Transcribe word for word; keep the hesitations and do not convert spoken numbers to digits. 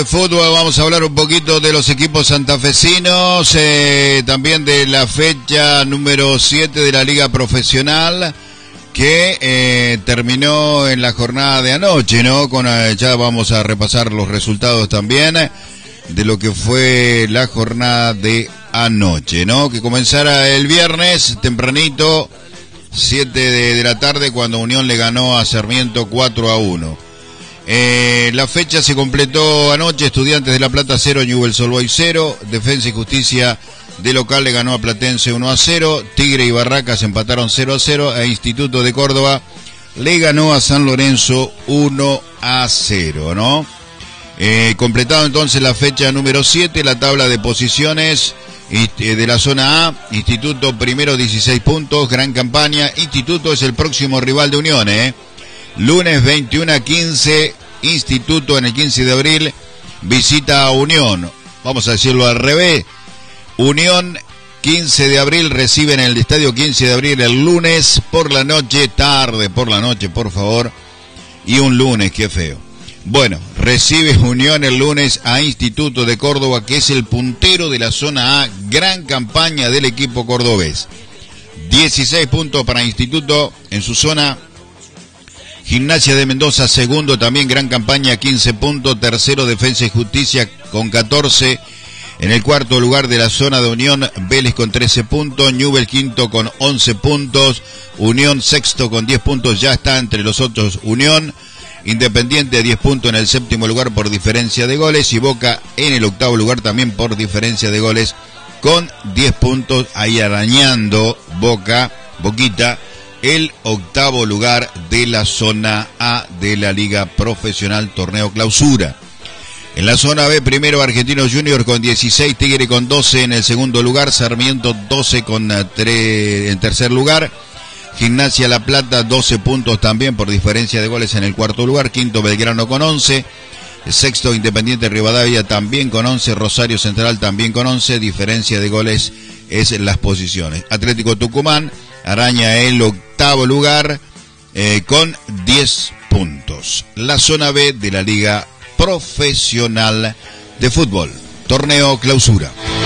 Fútbol, vamos a hablar un poquito de los equipos santafesinos, eh, también de la fecha número siete de la Liga Profesional, que eh, terminó en la jornada de anoche, ¿no? Con eh, ya vamos a repasar los resultados también de lo que fue la jornada de anoche, ¿no? Que comenzara el viernes tempranito, siete de, de la tarde, cuando Unión le ganó a Sarmiento cuatro a uno. Eh, la fecha se completó anoche. Estudiantes de La Plata cero, Newell's Old Boys cero, Defensa y Justicia de local le ganó a Platense uno a cero, Tigre y Barracas empataron cero a cero, e Instituto de Córdoba le ganó a San Lorenzo uno a cero, ¿no? Eh, completado entonces la fecha número siete, la tabla de posiciones de la zona A. Instituto primero, dieciséis puntos, gran campaña. Instituto es el próximo rival de Unión, ¿eh? Lunes veintiuno a quince, Instituto en el quince de abril visita a Unión. Vamos a decirlo al revés. Unión quince de abril recibe en el estadio quince de abril el lunes por la noche, tarde por la noche, por favor. Y un lunes, qué feo. Bueno, recibe Unión el lunes a Instituto de Córdoba, que es el puntero de la zona A. Gran campaña del equipo cordobés. dieciséis puntos para Instituto en su zona. Gimnasia de Mendoza segundo, también gran campaña, quince puntos. Tercero, Defensa y Justicia con catorce. En el cuarto lugar de la zona de Unión, Vélez con trece puntos. Newell's quinto con once puntos. Unión sexto con diez puntos, ya está entre los otros Unión. Independiente diez puntos en el séptimo lugar por diferencia de goles. Y Boca en el octavo lugar también por diferencia de goles con diez puntos. Ahí arañando Boca, Boquita, el octavo lugar de la zona A de la Liga Profesional Torneo Clausura. En la zona B, primero Argentinos Juniors con dieciséis, Tigre con doce en el segundo lugar, Sarmiento doce con tres en tercer lugar, Gimnasia La Plata doce puntos también por diferencia de goles en el cuarto lugar, quinto Belgrano con once, sexto Independiente Rivadavia también con once, Rosario Central también con once, diferencia de goles es en las posiciones. Atlético Tucumán araña el octavo lugar eh, con diez puntos. La zona B de la Liga Profesional de Fútbol, Torneo Clausura.